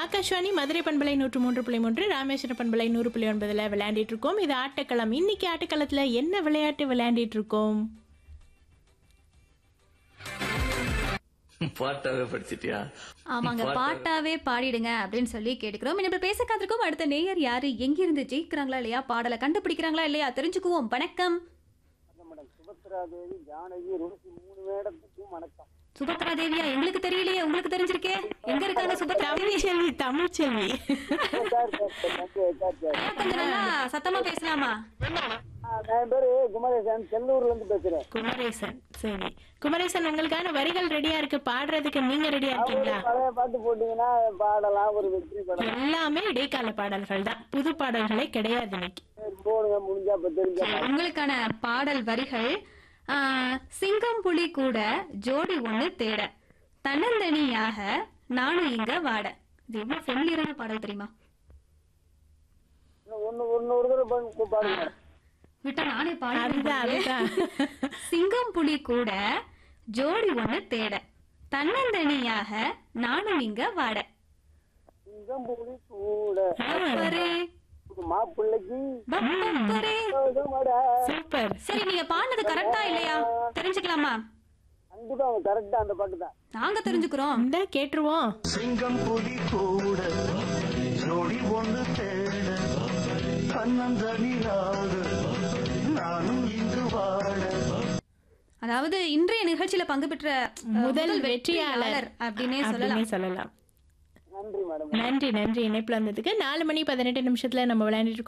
ஆகாஷ்வாணி மதுரை பண்பலை 103.3 ராமேஸ்வர பண்பலை 100.9 விளையாண்டிட்டு இருக்கோம். இது ஆட்டக்களம். இன்னைக்கு ஆட்டக்களத்துல என்ன விளையாட்டு விளையாண்டிட்டு இருக்கோம்? பாட்டாவே படிச்சிட்டியா? ஆமாங்க, பாட்டாவே பாடிடுங்க அப்படின்னு சொல்லி கேட்டுக்கிறோம். இப்ப பேச காத்திருக்கோம். அடுத்த நேயர் யாரு, எங்கிருந்து ஜெயிக்கிறாங்களா இல்லையா, பாடலை கண்டுபிடிக்கிறாங்களா இல்லையா தெரிஞ்சுக்குவோம். வணக்கம். மேடம் சுபத்ரா தேவி ஜானகி ருசி 3 மேடத்துக்கும் வணக்கம். சுபத்ரா தேவியா? எங்களுக்கு தெரியலையே, உங்களுக்கு தெரிஞ்சிருக்கே. எங்க இருக்காங்க சுபத்ரா தேவி? தமிழ்ச்செல்வி. கொஞ்சம் நல்லா சத்தமா பேசலாமா? என் பேரு குமரேசன், செல்லூர்ல இருந்து பேசுறேன். குமரேசன். சரி குமரேசன், உங்களுக்கான வரிகள் ரெடியா இருக்கு, பாடுறதுக்கு நீங்க ரெடியா இருக்கீங்களா? பழைய பாட்டு போட்டீங்கன்னா பாடலாம், ஒரு வெற்றி படம். எல்லாமே இடைக்கால பாடல்கள் தான், புது பாடல்களே கிடையாது இன்னைக்கு. போடுங்க, முடிஞ்சா இப்ப தெரிஞ்ச உங்களுக்கான பாடல் வரிகள்: சிங்கம் புலி கூட ஜோடி ஒண்ணு தேட, தன்னந்தனியாக நானும் இங்க வாட. இது எவ்வளவு ஃபெமிலியரான பாடல் தெரியுமா? ஒரு தடவை பாடுங்க. விட்டா நானே அதுதான், அதுதான். சிங்கம் புலி கூட ஜோடி ஒண்ணு தேட, தன்னந்தனியாக நானும் இங்க வாட. சிங்கம்புலி கூட பப்பரே, மாப்பிள்ளைக்கு பப்பரே. சூப்பர். சரி, நீங்க பாடினது கரெக்டா இல்லையா தெரிஞ்சுக்கலாமா? கண்டிப்பா கரெக்டா அந்த பாட்டு தான். நாங்க தெரிஞ்சுக்கிறோம். இந்த கேட்டுருவோம். சிங்கம் புலி கூட ஜோடி ஒன்று தேட, தன்னந்தனியாக நானும் இன்று வாழ. அதாவது இன்றைய நிகழ்ச்சியில பங்கு பெற்ற முதல் வெற்றியாளர் அப்படின்னே அப்படின்னே சொல்லலாம். சொல்லலாம். நன்றி மேடம். நன்றி நன்றி. இணைப்புல வந்ததுக்கு 4 மணி 18 நிமிஷத்துல நம்ம விளையாண்டுட்டு இருக்கோம்.